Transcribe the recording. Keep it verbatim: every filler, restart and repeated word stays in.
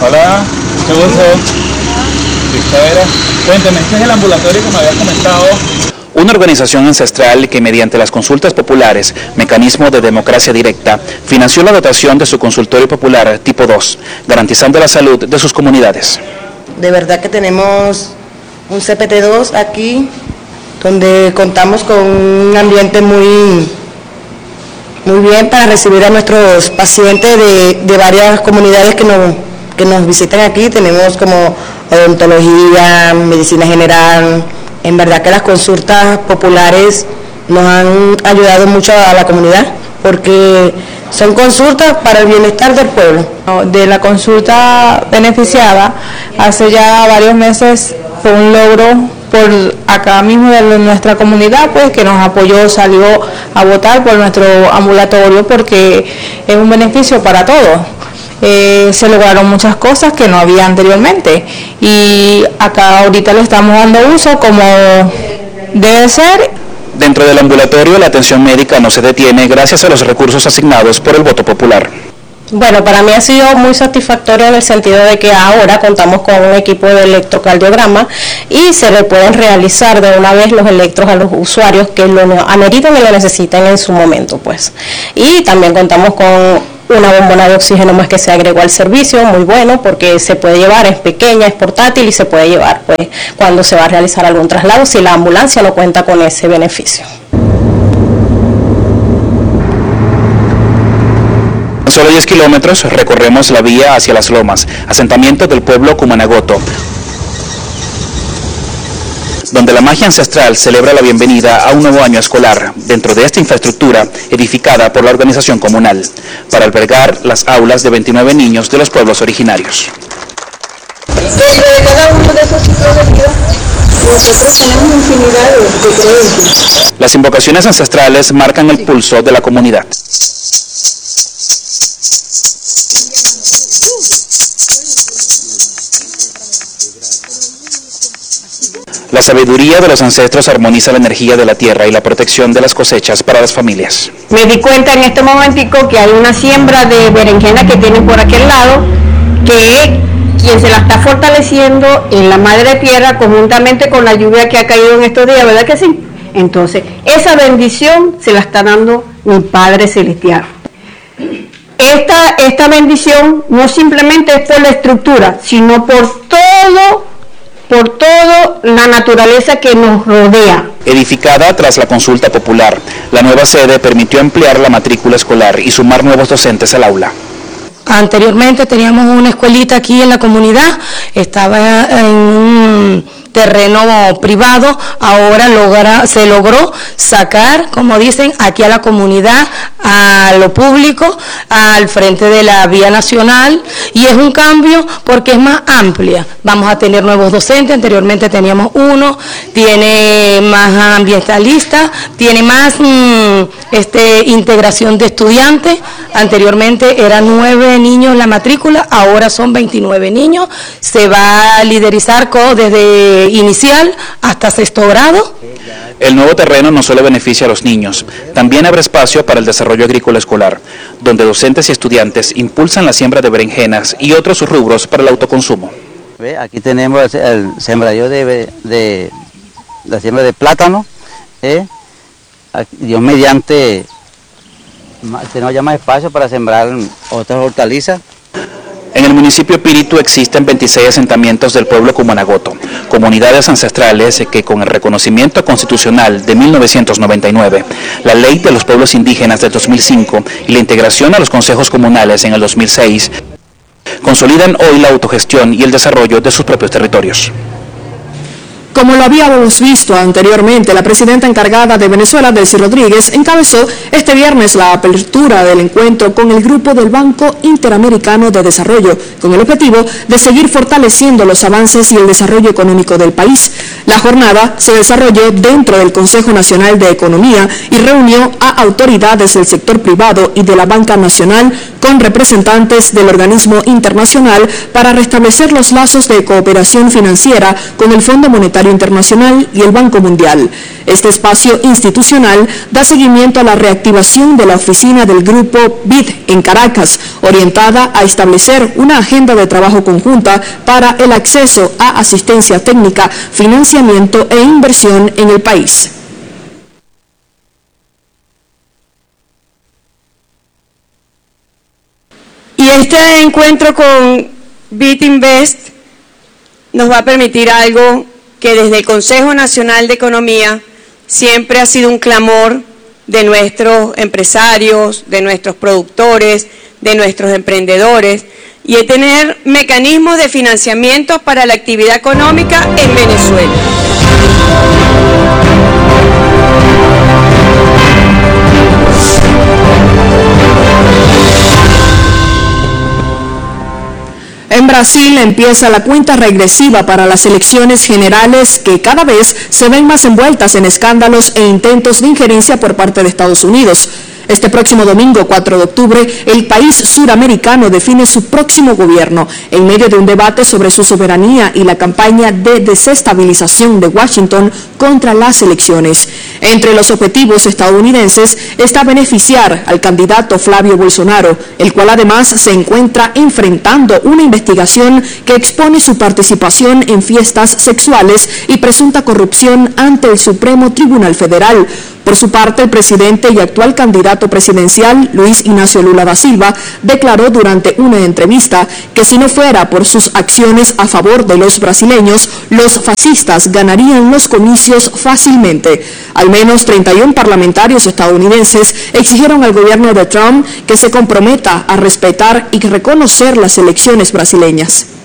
Hola, mucho gusto. Cristóbal, cuénteme, este es el ambulatorio que me habías comentado. Una organización ancestral que mediante las consultas populares, mecanismo de democracia directa, financió la dotación de su consultorio popular tipo dos, garantizando la salud de sus comunidades. De verdad que tenemos un C P T dos aquí, donde contamos con un ambiente muy, muy bien para recibir a nuestros pacientes de, de varias comunidades que nos, que nos visitan aquí. Tenemos como odontología, medicina general. En verdad que las consultas populares nos han ayudado mucho a la comunidad, porque son consultas para el bienestar del pueblo. De la consulta beneficiada, hace ya varios meses fue un logro por acá mismo de nuestra comunidad, pues que nos apoyó, salió a votar por nuestro ambulatorio, porque es un beneficio para todos. Eh, se lograron muchas cosas que no había anteriormente y acá ahorita le estamos dando uso como debe ser. Dentro del ambulatorio la atención médica no se detiene gracias a los recursos asignados por el voto popular. Bueno, para mí ha sido muy satisfactorio en el sentido de que ahora contamos con un equipo de electrocardiograma y se le pueden realizar de una vez los electros a los usuarios que lo ameritan y lo necesitan en su momento, pues. Y también contamos con una bombona de oxígeno más que se agregó al servicio, muy bueno, porque se puede llevar, es pequeña, es portátil y se puede llevar pues cuando se va a realizar algún traslado si la ambulancia no cuenta con ese beneficio. En solo diez kilómetros recorremos la vía hacia Las Lomas, asentamiento del pueblo Cumanagoto, donde la magia ancestral celebra la bienvenida a un nuevo año escolar dentro de esta infraestructura edificada por la organización comunal, para albergar las aulas de veintinueve niños de los pueblos originarios. Dentro de cada uno de esos ciclos de vida, nosotros tenemos infinidad de creencias. Las invocaciones ancestrales marcan el pulso de la comunidad. La sabiduría de los ancestros armoniza la energía de la tierra y la protección de las cosechas para las familias. Me di cuenta en este momentico que hay una siembra de berenjena que tienen por aquel lado, que quien se la está fortaleciendo en la madre tierra conjuntamente con la lluvia que ha caído en estos días, ¿verdad que sí? Entonces, esa bendición se la está dando mi Padre Celestial. Esta, esta bendición no simplemente es por la estructura, sino por todo por toda la naturaleza que nos rodea. Edificada tras la consulta popular, la nueva sede permitió ampliar la matrícula escolar y sumar nuevos docentes al aula. Anteriormente teníamos una escuelita aquí en la comunidad, estaba en un terreno privado, ahora logra, se logró sacar, como dicen, aquí a la comunidad, a lo público, al frente de la vía nacional, y es un cambio porque es más amplia. Vamos a tener nuevos docentes, anteriormente teníamos uno, tiene más ambientalistas, tiene más mmm, este, integración de estudiantes. Anteriormente eran nueve niños la matrícula, ahora son veintinueve niños, se va a liderizar desde inicial hasta sexto grado. El nuevo terreno no solo beneficia a los niños, también abre espacio para el desarrollo agrícola escolar, donde docentes y estudiantes impulsan la siembra de berenjenas y otros rubros para el autoconsumo. Aquí tenemos el sembradío de, de la siembra de plátano, ¿eh? Dios mediante tenemos ya más espacio para sembrar otras hortalizas. En el municipio Píritu existen veintiséis asentamientos del pueblo Cumanagoto, comunidades ancestrales que con el reconocimiento constitucional de mil novecientos noventa y nueve, la ley de los pueblos indígenas del dos mil cinco y la integración a los consejos comunales en el dos mil seis, consolidan hoy la autogestión y el desarrollo de sus propios territorios. Como lo habíamos visto anteriormente, la presidenta encargada de Venezuela, Delcy Rodríguez, encabezó este viernes la apertura del encuentro con el grupo del Banco Interamericano de Desarrollo, con el objetivo de seguir fortaleciendo los avances y el desarrollo económico del país. La jornada se desarrolló dentro del Consejo Nacional de Economía y reunió a autoridades del sector privado y de la Banca Nacional con representantes del organismo internacional para restablecer los lazos de cooperación financiera con el Fondo Monetario Monetario Internacional y el Banco Mundial. Este espacio institucional da seguimiento a la reactivación de la oficina del Grupo B I D en Caracas, orientada a establecer una agenda de trabajo conjunta para el acceso a asistencia técnica, financiamiento e inversión en el país. Y este encuentro con B I D Invest nos va a permitir algo que desde el Consejo Nacional de Economía siempre ha sido un clamor de nuestros empresarios, de nuestros productores, de nuestros emprendedores, y es tener mecanismos de financiamiento para la actividad económica en Venezuela. En Brasil empieza la cuenta regresiva para las elecciones generales que cada vez se ven más envueltas en escándalos e intentos de injerencia por parte de Estados Unidos. Este próximo domingo, cuatro de octubre, el país suramericano define su próximo gobierno en medio de un debate sobre su soberanía y la campaña de desestabilización de Washington contra las elecciones. Entre los objetivos estadounidenses está beneficiar al candidato Flavio Bolsonaro, el cual además se encuentra enfrentando una investigación que expone su participación en fiestas sexuales y presunta corrupción ante el Supremo Tribunal Federal. Por su parte, el presidente y actual candidato presidencial, Luis Ignacio Lula da Silva, declaró durante una entrevista que si no fuera por sus acciones a favor de los brasileños, los fascistas ganarían los comicios fácilmente. Al menos treinta y uno parlamentarios estadounidenses exigieron al gobierno de Trump que se comprometa a respetar y reconocer las elecciones brasileñas.